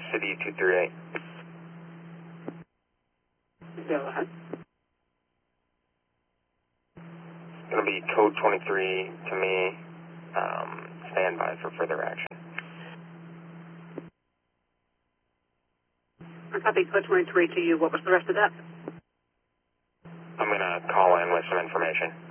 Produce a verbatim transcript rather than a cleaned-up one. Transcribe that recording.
City two three eight. Go ahead. It's going to be code twenty-three to me. Um, stand by for further action. I copy code twenty-three to you. What was the rest of that? I'm going to call in with some information.